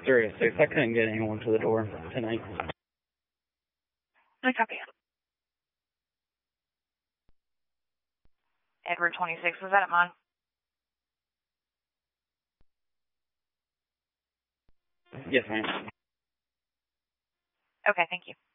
306. I couldn't get anyone to the door tonight. I copy. Edward 26, was that at Mon? Yes, ma'am. Okay, thank you.